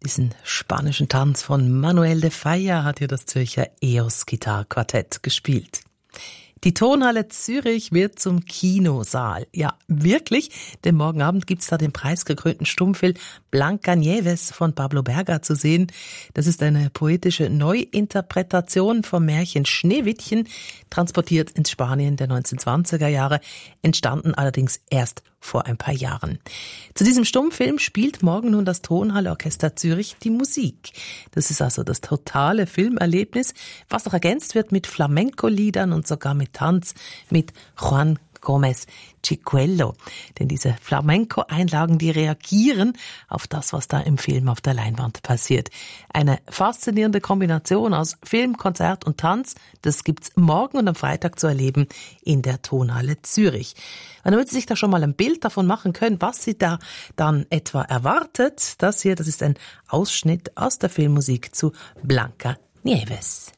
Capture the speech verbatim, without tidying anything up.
Diesen spanischen Tanz von Manuel de Falla hat hier das Zürcher E O S Gitarrenquartett gespielt. Die Tonhalle Zürich wird zum Kinosaal. Ja, wirklich, denn morgen Abend gibt's da den preisgekrönten Stummfilm Blancanieves von Pablo Berga zu sehen. Das ist eine poetische Neuinterpretation vom Märchen Schneewittchen, transportiert ins Spanien der neunzehnhundertzwanziger Jahre, entstanden allerdings erst vor ein paar Jahren. Zu diesem Stummfilm spielt morgen nun das Tonhalle Orchester Zürich die Musik. Das ist also das totale Filmerlebnis, was noch ergänzt wird mit Flamenco-Liedern und sogar mit Tanz mit Juan Gomez Chicuelo. Denn diese Flamenco-Einlagen, die reagieren auf das, was da im Film auf der Leinwand passiert. Eine faszinierende Kombination aus Film, Konzert und Tanz, das gibt's morgen und am Freitag zu erleben in der Tonhalle Zürich. Und damit Sie sich da schon mal ein Bild davon machen können, was Sie da dann etwa erwartet, das hier, das ist ein Ausschnitt aus der Filmmusik zu Blancanieves.